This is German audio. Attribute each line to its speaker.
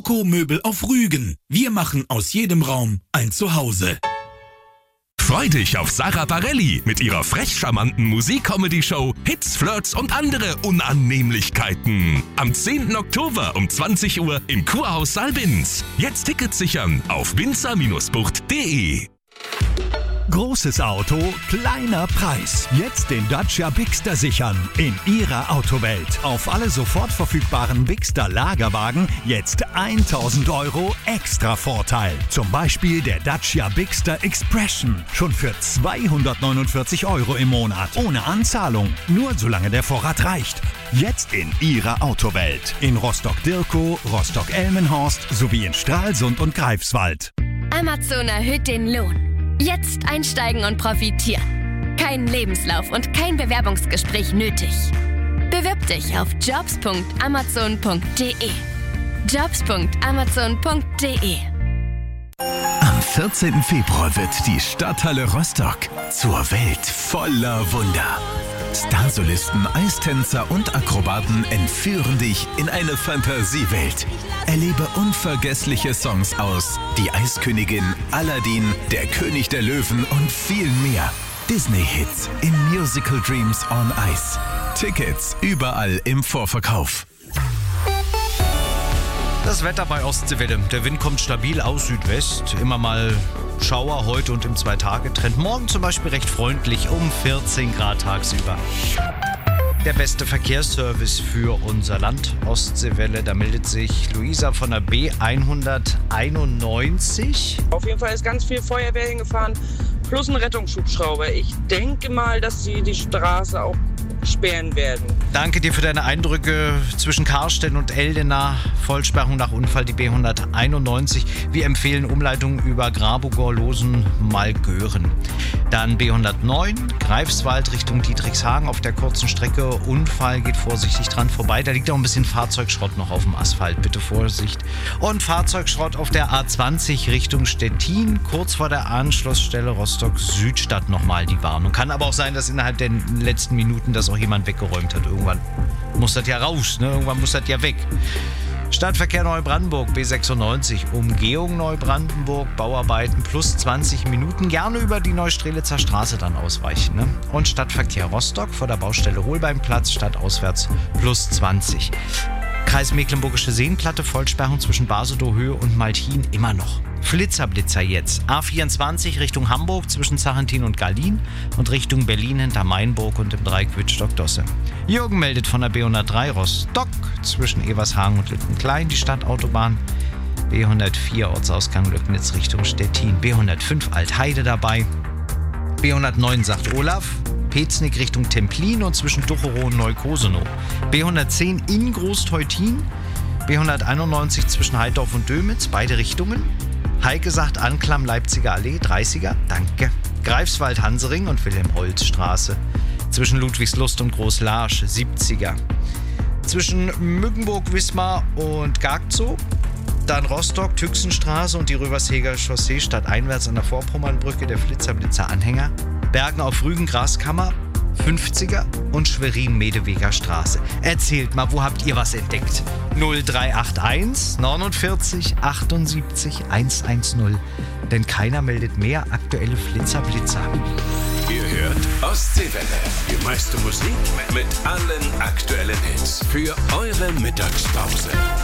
Speaker 1: Öko-Möbel auf Rügen. Wir machen aus jedem Raum ein Zuhause.
Speaker 2: Freu dich auf Sarah Bareilles mit ihrer frech charmanten Musik-Comedy-Show Hits, Flirts und andere Unannehmlichkeiten. Am 10. Oktober um 20 Uhr im Kurhaus Saalbins. Jetzt Tickets sichern auf winzer-bucht.de.
Speaker 3: Großes Auto, kleiner Preis. Jetzt den Dacia Bigster sichern in Ihrer Autowelt. Auf alle sofort verfügbaren Bigster Lagerwagen jetzt 1.000 € extra Vorteil. Zum Beispiel der Dacia Bigster Expression. Schon für 249 € im Monat. Ohne Anzahlung. Nur solange der Vorrat reicht. Jetzt in Ihrer Autowelt. In Rostock-Dirkow, Rostock-Elmenhorst sowie in Stralsund und Greifswald.
Speaker 4: Amazon erhöht den Lohn. Jetzt einsteigen und profitieren. Kein Lebenslauf und kein Bewerbungsgespräch nötig. Bewirb dich auf jobs.amazon.de. jobs.amazon.de.
Speaker 2: Am 14. Februar wird die Stadthalle Rostock zur Welt voller Wunder. Starsolisten, Eistänzer und Akrobaten entführen dich in eine Fantasiewelt. Erlebe unvergessliche Songs aus Die Eiskönigin, Aladdin, Der König der Löwen und viel mehr. Disney-Hits in Musical Dreams on Ice. Tickets überall im Vorverkauf.
Speaker 5: Das Wetter bei Ostseewelle. Der Wind kommt stabil aus Südwest. Immer mal Schauer heute und im 2-Tage-Trend. Morgen zum Beispiel recht freundlich um 14 Grad tagsüber. Der beste Verkehrsservice für unser Land, Ostseewelle. Da meldet sich Luisa von der B191.
Speaker 6: Auf jeden Fall ist ganz viel Feuerwehr hingefahren, plus ein Rettungshubschrauber. Ich denke mal, dass sie die Straße auch sperren werden.
Speaker 5: Danke dir für deine Eindrücke zwischen Karstedt und Eldena. Vollsperrung nach Unfall, die B191. Wir empfehlen Umleitung über Grabugor, Losen, Malgören. Dann B109, Greifswald Richtung Dietrichshagen auf der kurzen Strecke. Unfall, geht vorsichtig dran vorbei. Da liegt auch ein bisschen Fahrzeugschrott noch auf dem Asphalt. Bitte Vorsicht. Und Fahrzeugschrott auf der A20 Richtung Stettin. Kurz vor der Anschlussstelle Rostock-Südstadt nochmal die Warnung. Kann aber auch sein, dass innerhalb der letzten Minuten das auch jemand weggeräumt hat. Irgendwann muss das ja raus, ne? Irgendwann muss das ja weg. Stadtverkehr Neubrandenburg, B96, Umgehung Neubrandenburg, Bauarbeiten plus 20 Minuten. Gerne über die Neustrelitzer Straße dann ausweichen. Ne? Und Stadtverkehr Rostock vor der Baustelle Holbeinplatz, stadtauswärts plus 20. Kreis Mecklenburgische Seenplatte, Vollsperrung zwischen Basedow-Höhe und Maltin immer noch. Flitzer jetzt. A24 Richtung Hamburg zwischen Zachentin und Gallin und Richtung Berlin hinter Mainburg und im Dreieck Wittstock-Dosse. Jürgen meldet von der B103 Rostock zwischen Evershagen und Littenklein die Stadtautobahn. B104 Ortsausgang Löcknitz Richtung Stettin. B105 Altheide dabei. B109 sagt Olaf. Peznick Richtung Templin und zwischen Ducherow und Neukosenow. B110 in Großteutin. B191 zwischen Heidorf und Dömitz, beide Richtungen. Heike sagt Anklam Leipziger Allee, 30er, danke. Greifswald Hansering und Wilhelm-Holz-Straße. Zwischen Ludwigslust und Großlarsch, 70er. Zwischen Mückenburg-Wismar und Gagzow. Dann Rostock, Tüxenstraße und die Röversheger Chaussee stadteinwärts an der Vorpommernbrücke, der Flitzer-Anhänger. Bergen auf Rügen, Graskammer, 50er und Schwerin-Medeweger Straße. Erzählt mal, wo habt ihr was entdeckt? 0381 49 78 110. Denn keiner meldet mehr aktuelle Flitzer-Blitzer.
Speaker 7: Ihr hört Ostseewelle. Die meiste Musik mit allen aktuellen Hits. Für eure Mittagspause.